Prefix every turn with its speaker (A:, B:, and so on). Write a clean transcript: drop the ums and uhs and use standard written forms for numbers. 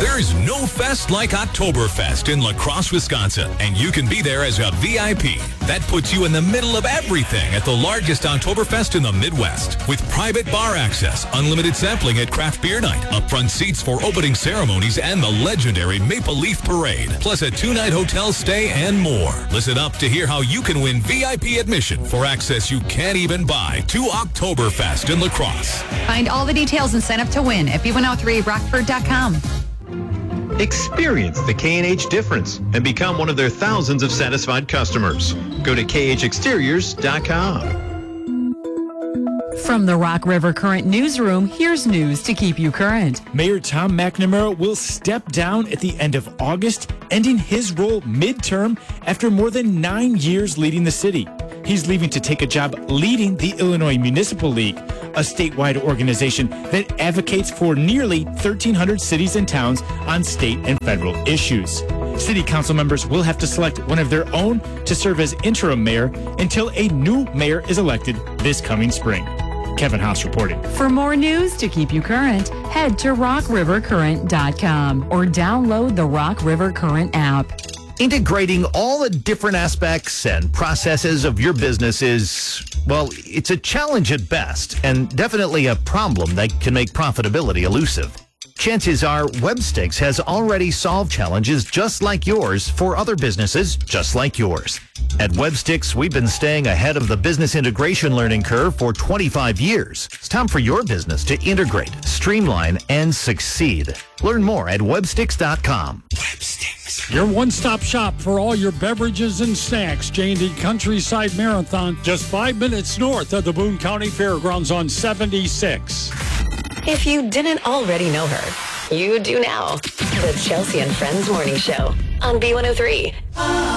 A: There's no fest like Oktoberfest in La Crosse, Wisconsin, and you can be there as a VIP. That puts you in the middle of everything at the largest Oktoberfest in the Midwest. With private bar access, unlimited sampling at craft beer night, upfront seats for opening ceremonies, and the legendary Maple Leaf Parade, plus a 2-night hotel stay and more. Listen up to hear how you can win VIP admission for access you can't even buy to Oktoberfest in La Crosse.
B: Find all the details and sign up to win at b103rockford.com.
C: Experience the K&H difference and become one of their thousands of satisfied customers. Go to khexteriors.com.
D: From the Rock River Current Newsroom, here's news to keep you current.
E: Mayor Tom McNamara will step down at the end of August, ending his role midterm after more than 9 years leading the city. He's leaving to take a job leading the Illinois Municipal League, a statewide organization that advocates for nearly 1,300 cities and towns on state and federal issues. City council members will have to select one of their own to serve as interim mayor until a new mayor is elected this coming spring. Kevin Haas reporting.
D: For more news to keep you current, head to rockrivercurrent.com or download the Rock River Current app.
F: Integrating all the different aspects and processes of your business is, well, it's a challenge at best and definitely a problem that can make profitability elusive. Chances are Webstix has already solved challenges just like yours for other businesses just like yours. At Webstix, we've been staying ahead of the business integration learning curve for 25 years. It's time for your business to integrate, streamline, and succeed. Learn more at Webstix.com.
G: Webstix. Your one-stop shop for all your beverages and snacks. J&D Countryside Marathon, just 5 minutes north of the Boone County Fairgrounds on 76.
H: If you didn't already know her, you do now. The Chelsea and Friends Morning Show on B103.